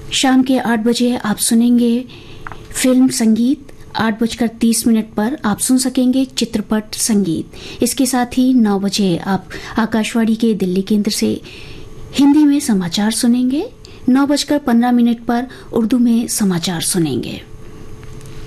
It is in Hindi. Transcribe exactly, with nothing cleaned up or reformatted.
शाम के आठ बजे आप सुनेंगे फिल्म संगीत। आठ बजकर तीस मिनट पर आप सुन सकेंगे चित्रपट संगीत। इसके साथ ही नौ बजे आप आकाशवाणी के दिल्ली केंद्र से हिंदी में समाचार सुनेंगे। नौ बजकर पंद्रह मिनट पर उर्दू में समाचार सुनेंगे।